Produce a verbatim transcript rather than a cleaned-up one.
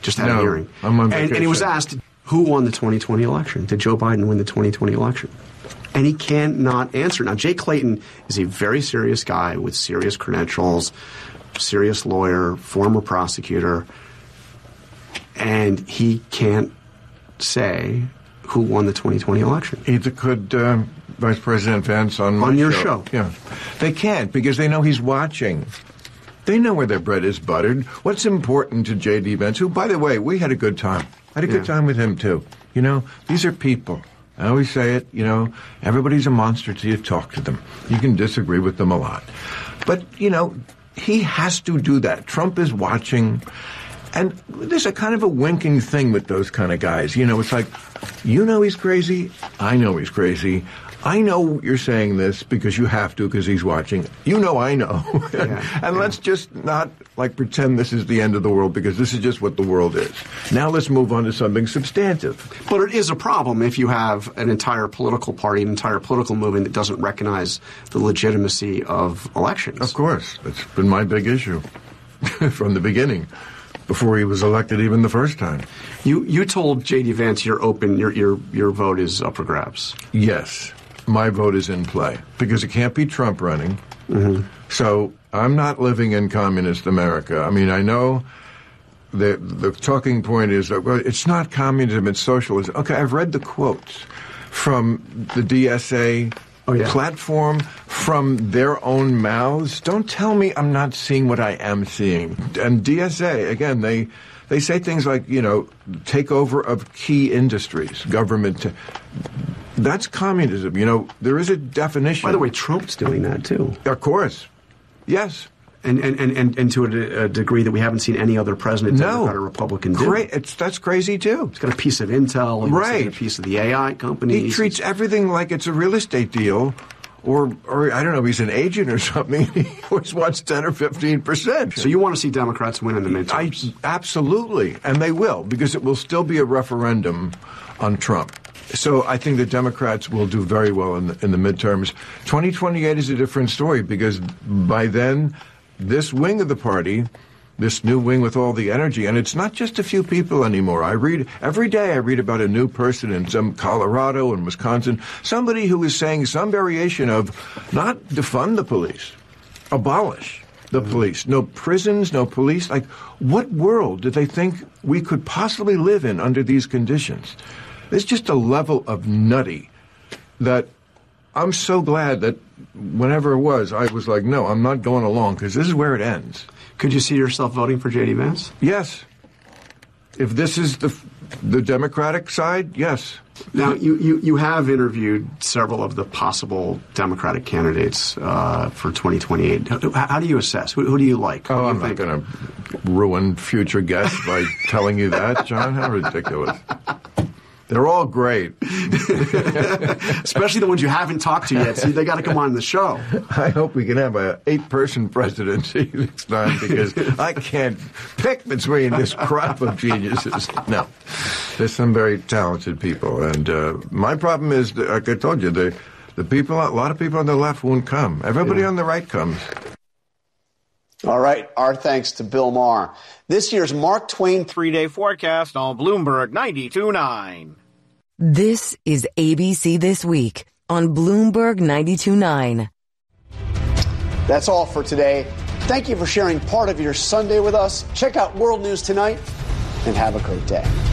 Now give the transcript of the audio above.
just had no, a hearing. I'm on and, vacation. and he was asked, who won the twenty twenty election? Did Joe Biden win the twenty twenty election? And he cannot answer. Now, Jay Clayton is a very serious guy with serious credentials, serious lawyer, former prosecutor, and he can't say who won the twenty twenty election. Either could um, Vice President Vance on my On your show. show. Yeah. They can't because they know he's watching. They know where their bread is buttered. What's important to J D. Vance, who, by the way, we had a good time. I had a good Yeah. time with him, too. You know, these are people. I always say it, you know, everybody's a monster till you talk to them. You can disagree with them a lot. But, you know, he has to do that. Trump is watching. And there's a kind of a winking thing with those kind of guys. You know, it's like, you know he's crazy. I know he's crazy. I know you're saying this because you have to because he's watching. You know I know. Yeah, and yeah. let's just not, like, pretend this is the end of the world because this is just what the world is. Now let's move on to something substantive. But it is a problem if you have an entire political party, an entire political movement that doesn't recognize the legitimacy of elections. Of course. That's been my big issue from the beginning, before he was elected even the first time. You you told J D. Vance you're open, your your your vote is up for grabs. Yes. My vote is in play because it can't be Trump running. Mm-hmm. So I'm not living in communist America. I mean, I know the the talking point is that, well, it's not communism, it's socialism. Okay, I've read the quotes from the D S A Oh, yeah. platform, from their own mouths. Don't tell me I'm not seeing what I am seeing. And D S A, again, they they say things like, you know, takeover of key industries, government. T- that's communism. You know, there is a definition. By the way, Trump's doing that too. Of course. Yes. And and, and, and, and to a, a degree that we haven't seen any other president, No. Democrat or Republican, do. Great. It's, that's crazy, too. He's got a piece of Intel, and Right. a piece of the A I companies. He treats everything like it's a real estate deal. Or, or I don't know, he's an agent or something. He always wants ten or fifteen percent. So you want to see Democrats win in the midterms? I, absolutely. And they will, because it will still be a referendum on Trump. So I think the Democrats will do very well in the, in the midterms. twenty twenty-eight is a different story, because by then, this wing of the party, this new wing with all the energy, and it's not just a few people anymore. I read, every day I read about a new person in some Colorado and Wisconsin, somebody who is saying some variation of not defund the police, abolish the police. No prisons, no police. Like, what world do they think we could possibly live in under these conditions? There's just a level of nutty that I'm so glad that whenever it was, I was like, no, I'm not going along, because this is where it ends. Could you see yourself voting for J D. Vance? Yes. If this is the the Democratic side, yes. Now, you, you, you have interviewed several of the possible Democratic candidates uh, for twenty twenty-eight. How, how do you assess? Who, who do you like? Who Oh, do you I'm think? not going to ruin future guests by telling you that, John. How ridiculous. They're all great. Especially the ones you haven't talked to yet. See, they got to come on the show. I hope we can have an eight-person presidency next time, because I can't pick between this crop of geniuses. No. There's some very talented people. And uh, my problem is, that, like I told you, the, the people, a lot of people on the left won't come. Everybody Yeah. on the right comes. All right. Our thanks to Bill Maher. This year's Mark Twain Three-day forecast on Bloomberg ninety-two point nine. This is A B C This Week on Bloomberg ninety-two point nine. That's all for today. Thank you for sharing part of your Sunday with us. Check out World News Tonight and have a great day.